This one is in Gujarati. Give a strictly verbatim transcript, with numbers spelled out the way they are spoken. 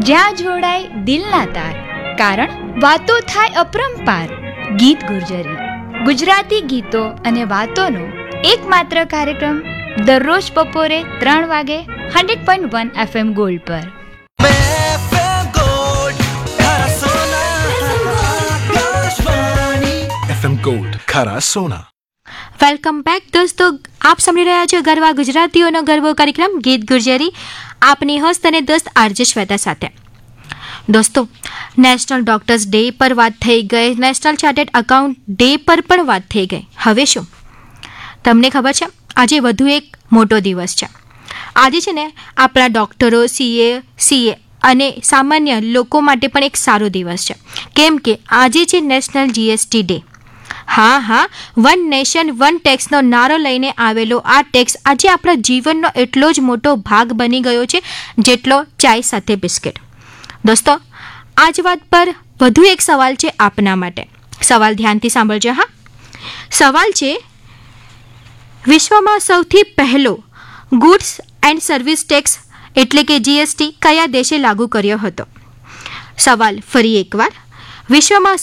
જ્યાં જોડાય દિલના તાર, કારણ વાતો થાય અપરંપાર. ગીત ગુર્જરી, ગુજરાતી ગીતો અને વાતોનો એકમાત્ર કાર્યક્રમ દરરોજ બપોરે ત્રણ વાગે hundred point one FM gold પર. એફએમ ગોલ્ડ ખરા સોના. વેલકમ બેક દોસ્તો, આપ સાંભળી રહ્યા છો ગરવા ગુજરાતીઓનો ગરવો કાર્યક્રમ ગીત ગુર્જરી, આપની હોસ્ટ અને દોસ્ત આરજે શ્વેતા સાથે. દોસ્તો, નેશનલ ડોક્ટર્સ ડે પર વાત થઈ ગઈ, નેશનલ ચાર્ટર્ડ અકાઉન્ટ ડે પર પણ વાત થઈ ગઈ. હવે શું તમને ખબર છે, આજે વધુ એક મોટો દિવસ છે. આજે છે ને આપણા ડૉક્ટરો, સીએ સીએ અને સામાન્ય લોકો માટે પણ એક સારો દિવસ છે, કેમ કે આજે છે નેશનલ જીએસટી ડે. હા હા વન નેશન વન ટેક્સનો નારો લઈને આવેલો આ ટેક્સ આજે આપણા જીવનનો એટલો જ મોટો ભાગ બની ગયો છે જેટલો ચાય સાથે બિસ્કિટ. દોસ્તો, આ જ વાત પર વધુ એક સવાલ છે આપના માટે. સવાલ ધ્યાનથી સાંભળજો. હા, સવાલ છે, વિશ્વમાં સૌથી પહેલો ગુડ્સ એન્ડ સર્વિસ ટેક્સ એટલે કે જીએસટી કયા દેશે લાગુ કર્યો હતો? સવાલ ફરી એકવાર, વિશ્વમાં